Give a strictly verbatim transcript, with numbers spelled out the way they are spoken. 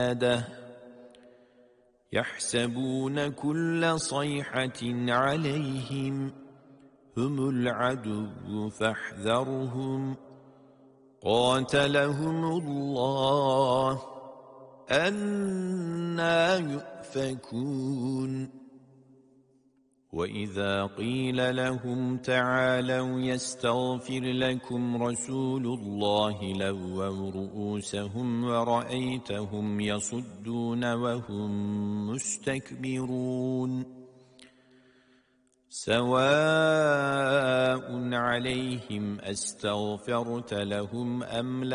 يحسبون كل صيحة عليهم هم العدو فاحذرهم قاتلهم الله أنى يؤفكون وإذا قيل لهم تعالوا يستغفر لكم رسول الله لووا رؤوسهم ورأيتهم يصدون وهم مستكبرون سواء عليهم أستغفرت لهم أم